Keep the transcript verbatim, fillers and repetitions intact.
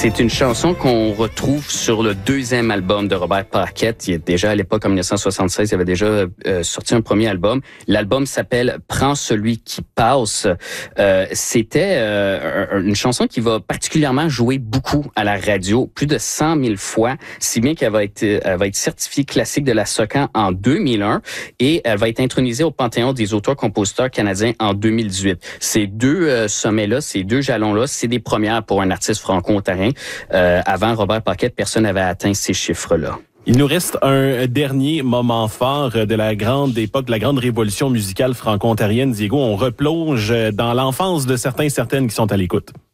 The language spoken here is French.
C'est une chanson qu'on retrouve sur le deuxième album de Robert Paquette. Il est déjà à l'époque, en dix-neuf cent soixante-seize, il avait déjà euh, sorti un premier album. L'album s'appelle « Prends celui qui passe ». Euh, c'était euh, une chanson qui va particulièrement jouer beaucoup à la radio, plus de cent mille fois, si bien qu'elle va être, elle va être certifiée classique de la SOCAN en deux mille un et elle va être intronisée au Panthéon des auteurs-compositeurs canadiens en deux mille dix-huit. Ces deux euh, sommets-là, ces deux jalons-là, c'est des premières pour un artiste franco-ontarien. Euh, avant Robert Paquette, personne n'avait atteint ces chiffres-là. Il nous reste un dernier moment fort de la grande époque, de la grande révolution musicale franco-ontarienne. Diego, on replonge dans l'enfance de certains et certaines qui sont à l'écoute.